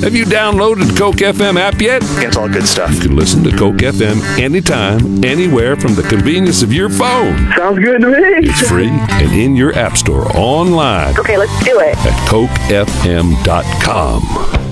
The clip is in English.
Have you downloaded the Coke FM app yet? It's all good stuff. You can listen to Coke FM anytime, anywhere from the convenience of your phone. Sounds good to me. It's free and in your app store online Okay, let's do it. at cokefm.com.